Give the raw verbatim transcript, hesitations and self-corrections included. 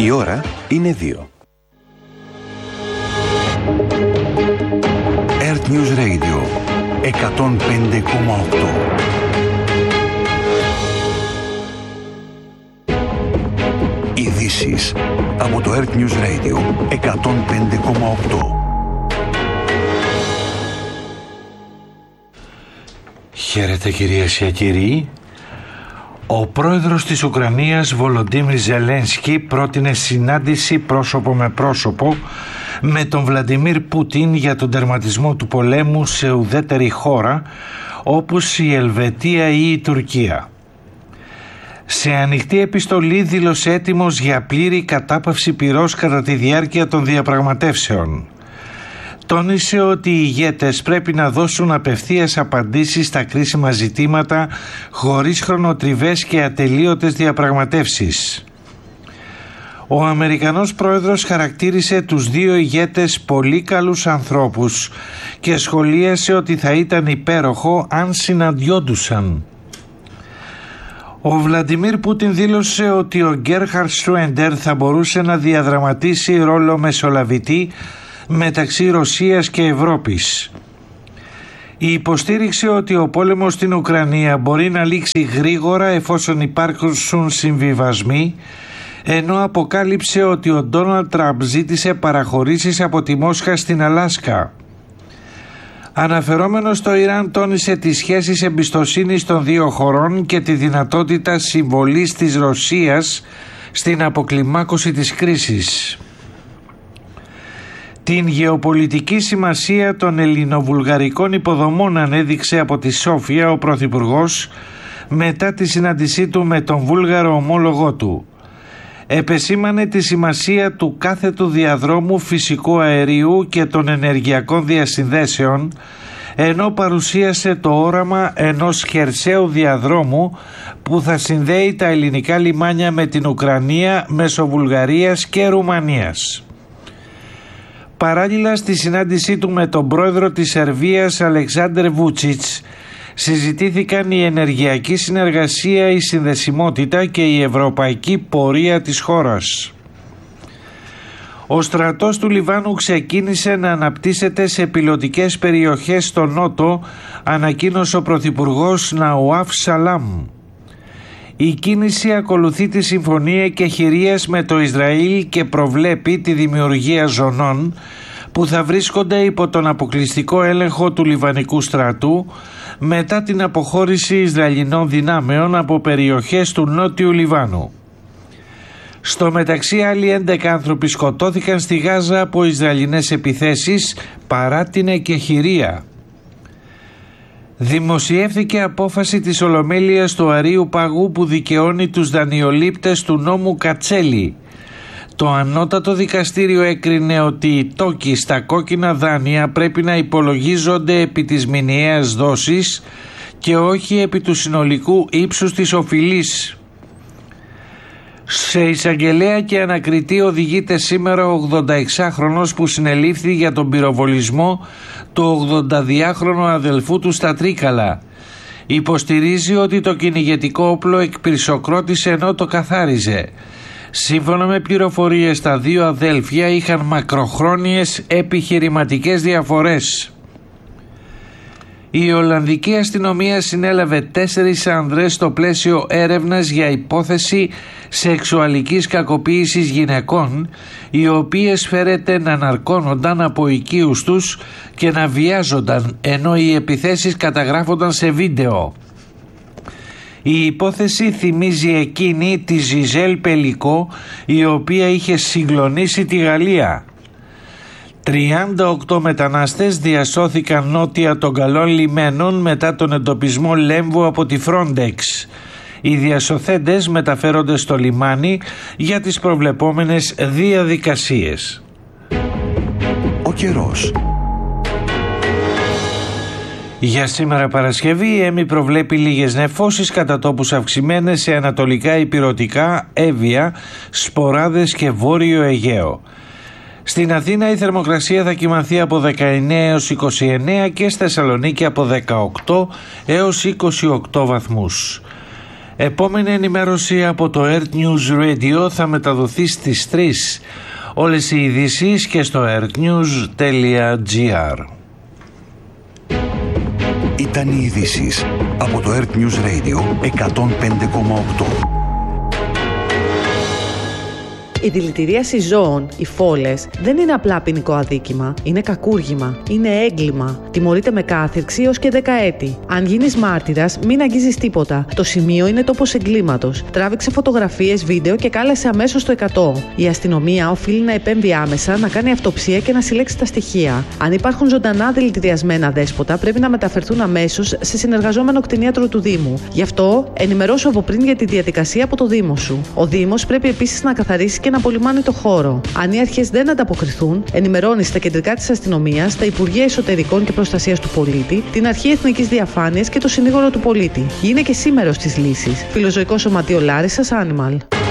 Η ώρα είναι δύο. Earth News Radio εκατόν πέντε κόμμα οκτώ. Ειδήσεις από το Earth News Radio εκατόν πέντε κόμμα οκτώ. Χαίρετε κυρίες και κύριοι. Ο πρόεδρος της Ουκρανίας Βολοντίμιρ Ζελένσκι πρότεινε συνάντηση πρόσωπο με πρόσωπο με τον Βλαντιμίρ Πούτιν για τον τερματισμό του πολέμου σε ουδέτερη χώρα όπως η Ελβετία ή η Τουρκία. Σε ανοιχτή επιστολή δήλωσε έτοιμος για πλήρη κατάπαυση πυρός κατά τη διάρκεια των διαπραγματεύσεων. Τόνισε ότι οι ηγέτες πρέπει να δώσουν απευθείας απαντήσεις στα κρίσιμα ζητήματα χωρίς χρονοτριβές και ατελείωτες διαπραγματεύσεις. Ο Αμερικανός πρόεδρος χαρακτήρισε τους δύο ηγέτες πολύ καλούς ανθρώπους και σχολίασε ότι θα ήταν υπέροχο αν συναντιόντουσαν. Ο Βλαντιμίρ Πούτιν δήλωσε ότι ο Γκέρχαρντ Σρόιντερ θα μπορούσε να διαδραματίσει ρόλο μεσολαβητή μεταξύ Ρωσίας και Ευρώπης. Υποστήριξε ότι ο πόλεμος στην Ουκρανία μπορεί να λήξει γρήγορα εφόσον υπάρξουν συμβιβασμοί, ενώ αποκάλυψε ότι ο Ντόναλντ Τραμπ ζήτησε παραχωρήσεις από τη Μόσχα στην Αλάσκα. Αναφερόμενος στο Ιράν, τόνισε τις σχέσεις εμπιστοσύνης των δύο χωρών και τη δυνατότητα συμβολής της Ρωσίας στην αποκλιμάκωση της κρίσης. Την γεωπολιτική σημασία των ελληνοβουλγαρικών υποδομών ανέδειξε από τη Σόφια ο Πρωθυπουργός μετά τη συνάντησή του με τον Βούλγαρο ομόλογό του. Επεσήμανε τη σημασία του κάθετου διαδρόμου φυσικού αερίου και των ενεργειακών διασυνδέσεων, ενώ παρουσίασε το όραμα ενός χερσαίου διαδρόμου που θα συνδέει τα ελληνικά λιμάνια με την Ουκρανία μέσω Βουλγαρίας και Ρουμανίας. Παράλληλα, στη συνάντησή του με τον πρόεδρο της Σερβίας Αλεξάντερ Βούτσιτς συζητήθηκαν η ενεργειακή συνεργασία, η συνδεσιμότητα και η ευρωπαϊκή πορεία της χώρας. Ο στρατός του Λιβάνου ξεκίνησε να αναπτύσσεται σε πιλωτικές περιοχές στο νότο, ανακοίνωσε ο πρωθυπουργός Ναουάφ Σαλάμ. Η κίνηση ακολουθεί τη συμφωνία εκεχηρίας με το Ισραήλ και προβλέπει τη δημιουργία ζωνών που θα βρίσκονται υπό τον αποκλειστικό έλεγχο του Λιβανικού στρατού μετά την αποχώρηση Ισραηλινών δυνάμεων από περιοχές του νότιου Λιβάνου. Στο μεταξύ, άλλοι έντεκα άνθρωποι σκοτώθηκαν στη Γάζα από Ισραηλινές επιθέσεις παρά την εκεχηρία. Δημοσιεύθηκε απόφαση της Ολομέλειας του Αρείου Παγού που δικαιώνει τους δανειολήπτες του νόμου Κατσέλη. Το ανώτατο δικαστήριο έκρινε ότι οι τόκοι στα κόκκινα δάνεια πρέπει να υπολογίζονται επί της μηνιαίας δόσης και όχι επί του συνολικού ύψους της οφειλής. Σε εισαγγελέα και ανακριτή οδηγείται σήμερα ο ογδονταεξάχρονος που συνελήφθη για τον πυροβολισμό του ογδονταδυάχρονου αδελφού του στα Τρίκαλα. Υποστηρίζει ότι το κυνηγετικό όπλο εκπυρσοκρότησε ενώ το καθάριζε. Σύμφωνα με πληροφορίες, τα δύο αδέλφια είχαν μακροχρόνιες επιχειρηματικές διαφορές. Η Ολλανδική αστυνομία συνέλαβε τέσσερις άνδρες στο πλαίσιο έρευνας για υπόθεση σεξουαλικής κακοποίησης γυναικών, οι οποίες φέρεται να ναρκώνονταν από οικείους τους και να βιάζονταν, ενώ οι επιθέσεις καταγράφονταν σε βίντεο. Η υπόθεση θυμίζει εκείνη τη Ζιζέλ Πελικό, η οποία είχε συγκλονίσει τη Γαλλία. τριάντα οκτώ μετανάστες διασώθηκαν νότια των καλών λιμένων μετά τον εντοπισμό λέμβου από τη Frontex. Οι διασωθέντες μεταφέρονται στο λιμάνι για τις προβλεπόμενες διαδικασίες. Ο καιρός. Για σήμερα Παρασκευή η ΕΜΗ προβλέπει λίγες νεφώσεις κατά τόπους αυξημένες σε ανατολικά ηπειρωτικά, Εύβοια, Σποράδες και Βόρειο Αιγαίο. Στην Αθήνα η θερμοκρασία θα κυμανθεί από δεκαεννέα έως είκοσι εννέα και στη Θεσσαλονίκη από δεκαοκτώ έως είκοσι οκτώ βαθμούς. Επόμενη ενημέρωση από το Earth News Radio θα μεταδοθεί στις τρεις. Όλες οι ειδήσεις και στο earthnews τελεία gr. Ήταν οι ειδήσεις από το Earth News Radio εκατόν πέντε κόμμα οκτώ. Η δηλητηρίαση ζώων, οι φόλες, δεν είναι απλά ποινικό αδίκημα. Είναι κακούργημα. Είναι έγκλημα. Τιμωρείται με κάθυρξη έως και δέκα έτη. Αν γίνεις μάρτυρας, μην αγγίζεις τίποτα. Το σημείο είναι τόπος εγκλήματος. Τράβηξε φωτογραφίες, βίντεο και κάλεσε αμέσως το εκατό. Η αστυνομία οφείλει να επέμβει άμεσα, να κάνει αυτοψία και να συλλέξει τα στοιχεία. Αν υπάρχουν ζωντανά δηλητηριασμένα δέσποτα, πρέπει να μεταφερθούν αμέσως σε συνεργαζόμενο κτηνίατρο του Δήμου. Γι' αυτό, ενημερώσου από πριν για τη διαδικασία από το Δήμο σου. Ο Δήμος πρέπει επίσης να καθαρίσει και να απολυμάνει το χώρο. Αν οι αρχές δεν ανταποκριθούν, ενημερώνει στα κεντρικά της αστυνομίας, τα Υπουργεία Εσωτερικών και Προστασίας του Πολίτη, την Αρχή Εθνικής Διαφάνειας και το Συνήγορο του Πολίτη. Γίνε και σήμερα στις λύσεις. Φιλοζωικό Σωματείο Λάρισσας Animal.